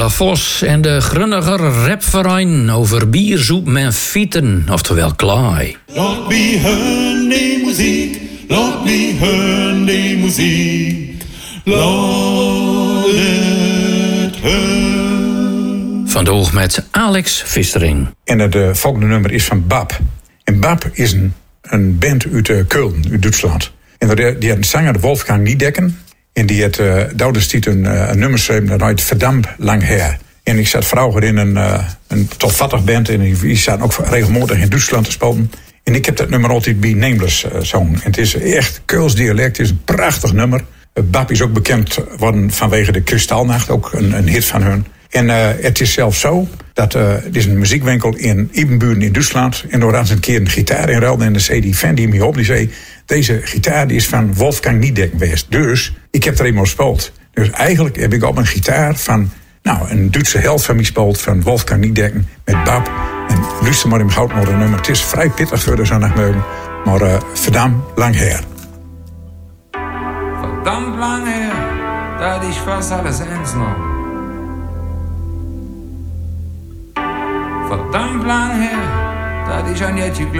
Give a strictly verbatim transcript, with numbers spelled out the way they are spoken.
Angela Vos en de Grunniger rapverein over bier, zoep en fieten, oftewel klaai. Laat me hören die muziek, laat me hören die muziek, laat het hören. Vandaag met Alex Vistering. En het uh, volgende nummer is van Bab. En Bab is een, een band uit uh, Keulen, uit Duitsland. En die, die had een zanger, de Wolfgang Niedecken. En die had uh, Doudenstiet een, uh, een nummer geschreven dat heet Verdampt lang her. En ik zat vroeger in een, uh, een topvattig band. En die, die zaten ook regelmatig in Duitsland te spelen. En ik heb dat nummer altijd bij Nameless uh, zongen. En het is echt Keuls dialect, het is een prachtig nummer. Uh, Bab is ook bekend worden vanwege de Kristalnacht, ook een, een hit van hun. En uh, het is zelfs zo dat uh, er is een muziekwinkel in Ibenburen in Duitsland. En daar had ze een keer een gitaar in ruilde. En dan zei die fan die me op, die zei: deze gitaar die is van Wolfgang Niedecken geweest. Dus ik heb er eenmaal gespeeld. Dus eigenlijk heb ik op een gitaar van nou, een Duitse held van mij gespeeld, van Wolfgang Niedecken met Bab. En luister maar in goud naar een nummer. Het is vrij pittig voor de zondagmorgen, maar uh, verdammt lang her. Verdammt lang her, dat is fast alles eens nog. Verdammt lang her, dat is aan je